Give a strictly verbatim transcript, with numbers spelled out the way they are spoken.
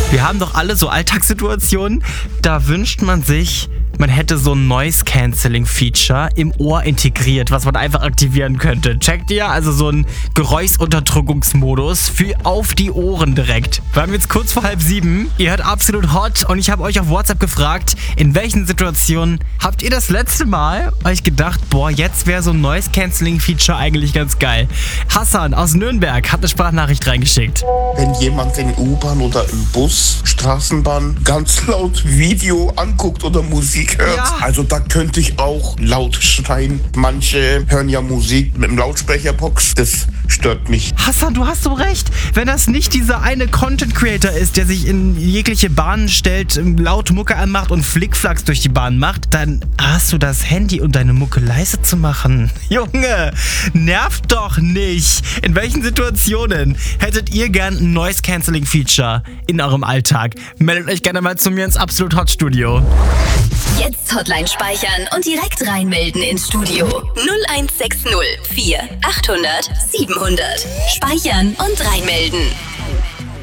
Wir haben doch alle so Alltagssituationen, da wünscht man sich, man hätte so ein Noise-Canceling-Feature im Ohr integriert, was man einfach aktivieren könnte. Checkt ihr? Also so ein Geräuschunterdrückungsmodus für auf die Ohren direkt. Wir haben jetzt kurz vor halb sieben. Ihr hört Absolut Hot und ich habe euch auf WhatsApp gefragt, in welchen Situationen habt ihr das letzte Mal euch gedacht, boah, jetzt wäre so ein Noise-Canceling-Feature eigentlich ganz geil. Hassan aus Nürnberg hat eine Sprachnachricht reingeschickt. Wenn jemand in U-Bahn oder im Bus, Straßenbahn ganz laut Video anguckt oder Musik hört. Ja. Also da könnte ich auch laut schreien. Manche hören ja Musik mit dem Lautsprecherbox. Das stört mich. Hassan, du hast so recht. Wenn das nicht dieser eine Content-Creator ist, der sich in jegliche Bahnen stellt, laut Mucke anmacht und Flickflacks durch die Bahn macht, dann hast du das Handy, um deine Mucke leise zu machen. Junge, nervt doch nicht. In welchen Situationen hättet ihr gern ein Noise-Canceling-Feature in eurem Alltag? Meldet euch gerne mal zu mir ins Absolut Hot Studio. Jetzt Hotline speichern und direkt reinmelden ins Studio. null eins sechs null vier achthundert siebenhundert. Speichern und reinmelden.